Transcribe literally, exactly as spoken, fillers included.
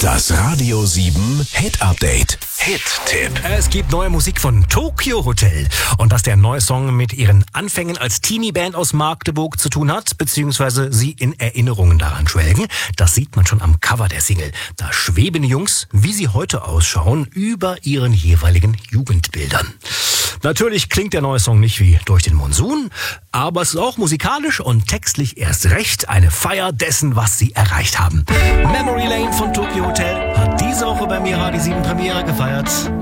Das Radio sieben Hit Update. Hit-Tipp. Es gibt neue Musik von Tokio Hotel. Und dass der neue Song mit ihren Anfängen als Teenie-Band aus Magdeburg zu tun hat, beziehungsweise sie in Erinnerungen daran schwelgen, das sieht man schon am Cover der Single. Da schweben die Jungs, wie sie heute ausschauen, über ihren jeweiligen Jugendbildern. Natürlich klingt der neue Song nicht wie durch den Monsun, aber es ist auch musikalisch und textlich erst recht eine Feier dessen, was sie erreicht haben. Memory Lane von Tokio Hotel hat diese Woche bei mir Radio sieben Premiere gefeiert.